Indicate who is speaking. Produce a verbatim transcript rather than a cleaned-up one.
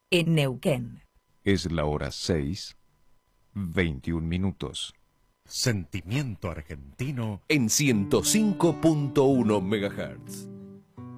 Speaker 1: en Neuquén.
Speaker 2: Es la hora seis, veintiún minutos.
Speaker 3: Sentimiento argentino
Speaker 4: en ciento cinco punto uno megahertz.